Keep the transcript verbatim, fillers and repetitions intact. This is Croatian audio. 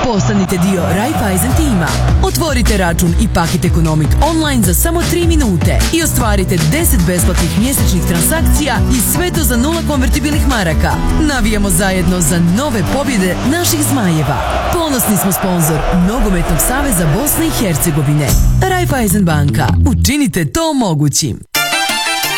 Postanite dio Raiffeisen tima. Otvorite račun i Paket Economic online za samo tri minute i ostvarite deset besplatnih mjesečnih transakcija i sve to za nula konvertibilnih maraka. Navijamo zajedno za nove pobjede naših zmajeva. Ponosni smo sponzor Nogometnog saveza Bosne i Hercegovine. Raiffeisen banka. Učinite to mogućim.